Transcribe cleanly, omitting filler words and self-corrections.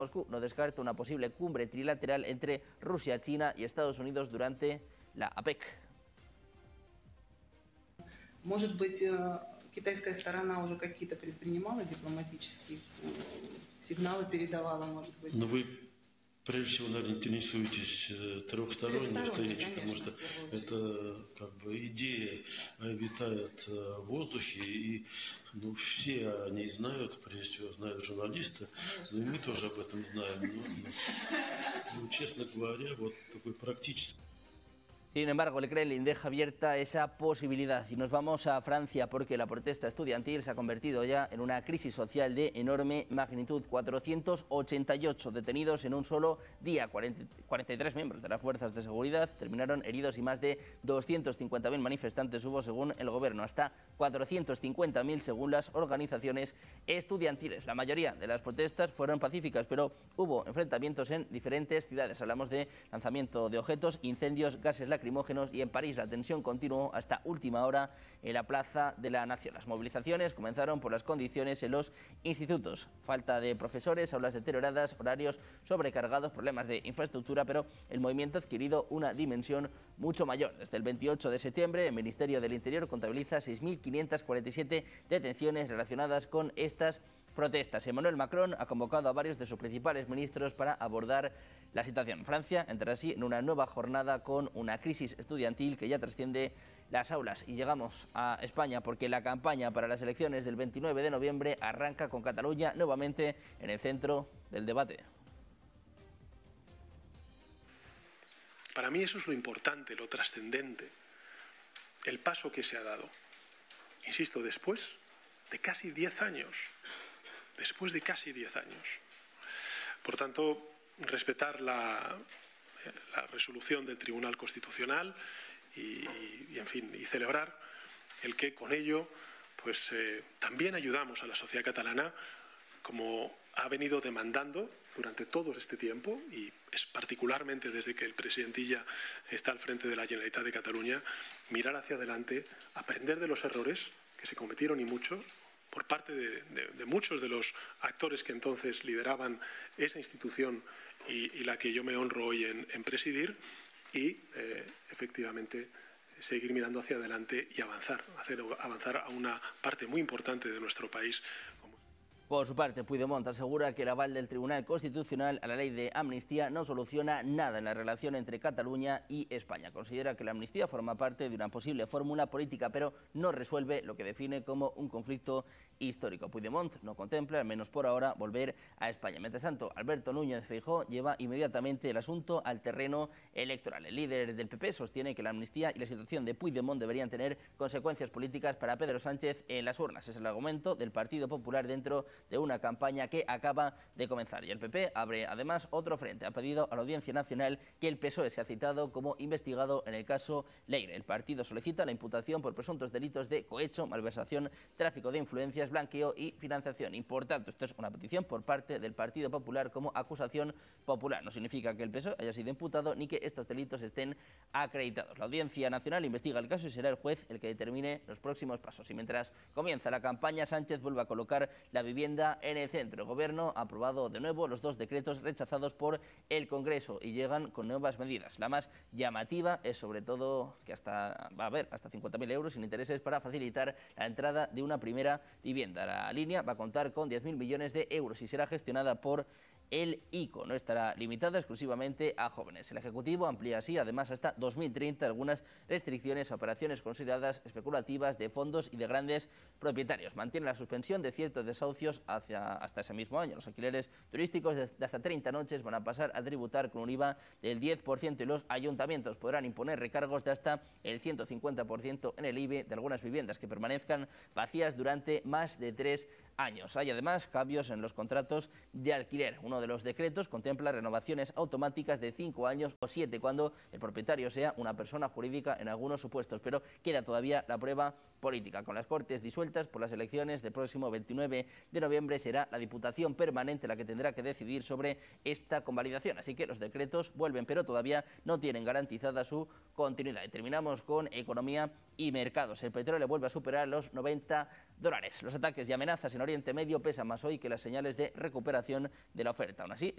Moscú no descarta una posible cumbre trilateral entre Rusia, China y Estados Unidos durante la APEC. Может быть, китайская сторона уже какие-то предпринимала дипломатические сигналы, передавала, может быть? Но вы, прежде всего, наверное, интересуетесь трехсторонней встречей, потому что это как бы идея витает в воздухе, и все они знают, прежде всего знают журналисты, но и мы тоже об этом знаем. Но честно говоря, вот такой практический. Sin embargo, el Kremlin deja abierta esa posibilidad. Y nos vamos a Francia porque la protesta estudiantil se ha convertido ya en una crisis social de enorme magnitud. 488 detenidos en un solo día. 43 miembros de las fuerzas de seguridad terminaron heridos y más de 250.000 manifestantes hubo según el gobierno. Hasta 450.000 según las organizaciones estudiantiles. La mayoría de las protestas fueron pacíficas, pero hubo enfrentamientos en diferentes ciudades. Hablamos de lanzamiento de objetos, incendios, gases lacrimógenos y en París la tensión continuó hasta última hora en la Plaza de la Nación. Las movilizaciones comenzaron por las condiciones en los institutos. Falta de profesores, aulas deterioradas, horarios sobrecargados, problemas de infraestructura, pero el movimiento ha adquirido una dimensión mucho mayor. Desde el 28 de septiembre, el Ministerio del Interior contabiliza 6.547 detenciones relacionadas con estas protestas. Emmanuel Macron ha convocado a varios de sus principales ministros para abordar la situación. Francia entrará así en una nueva jornada con una crisis estudiantil que ya trasciende las aulas. Y llegamos a España porque la campaña para las elecciones del 29 de noviembre arranca con Cataluña nuevamente en el centro del debate. Para mí eso es lo importante, lo trascendente, el paso que se ha dado. Insisto, después de casi 10 años. Después de casi 10 años. Por tanto, respetar la resolución del Tribunal Constitucional y celebrar el que con ello pues, también ayudamos a la sociedad catalana, como ha venido demandando durante todo este tiempo, y es particularmente desde que el presidente Illa está al frente de la Generalitat de Cataluña, mirar hacia adelante, aprender de los errores que se cometieron y muchos, por parte de muchos de los actores que entonces lideraban esa institución y la que yo me honro hoy en presidir, y efectivamente seguir mirando hacia adelante y avanzar a una parte muy importante de nuestro país. Por su parte, Puigdemont asegura que el aval del Tribunal Constitucional a la ley de amnistía no soluciona nada en la relación entre Cataluña y España. Considera que la amnistía forma parte de una posible fórmula política, pero no resuelve lo que define como un conflicto histórico. Puigdemont no contempla, al menos por ahora, volver a España. Mientras tanto, Alberto Núñez Feijóo lleva inmediatamente el asunto al terreno electoral. El líder del PP sostiene que la amnistía y la situación de Puigdemont deberían tener consecuencias políticas para Pedro Sánchez en las urnas. Es el argumento del Partido Popular dentro de una campaña que acaba de comenzar. Y el PP abre además otro frente. Ha pedido a la Audiencia Nacional que el PSOE sea citado como investigado en el caso Leire. El partido solicita la imputación por presuntos delitos de cohecho, malversación, tráfico de influencias, blanqueo y financiación. Importante, esto es una petición por parte del Partido Popular como acusación popular. No significa que el PSOE haya sido imputado ni que estos delitos estén acreditados. La Audiencia Nacional investiga el caso y será el juez el que determine los próximos pasos. Y mientras comienza la campaña, Sánchez vuelve a colocar la vivienda en el centro. El Gobierno ha aprobado de nuevo los 2 decretos rechazados por el Congreso y llegan con nuevas medidas. La más llamativa es sobre todo que va a haber hasta 50.000 euros sin intereses para facilitar la entrada de una primera vivienda. La línea va a contar con 10.000 millones de euros y será gestionada por el ICO. No estará limitada exclusivamente a jóvenes. El Ejecutivo amplía así, además, hasta 2030 algunas restricciones a operaciones consideradas especulativas de fondos y de grandes propietarios. Mantiene la suspensión de ciertos desahucios hasta ese mismo año. Los alquileres turísticos de hasta 30 noches van a pasar a tributar con un IVA del 10% y los ayuntamientos podrán imponer recargos de hasta el 150% en el IBI de algunas viviendas que permanezcan vacías durante más de 3 años. Hay además cambios en los contratos de alquiler. Uno de los decretos contempla renovaciones automáticas de 5 años o 7 cuando el propietario sea una persona jurídica en algunos supuestos, pero queda todavía la prueba política. Con las Cortes disueltas por las elecciones del próximo 29 de noviembre será la Diputación Permanente la que tendrá que decidir sobre esta convalidación. Así que los decretos vuelven, pero todavía no tienen garantizada su continuidad. Y terminamos con economía y mercados. El petróleo vuelve a superar los $90. Los ataques y amenazas en Oriente Medio pesan más hoy que las señales de recuperación de la oferta. Aún así,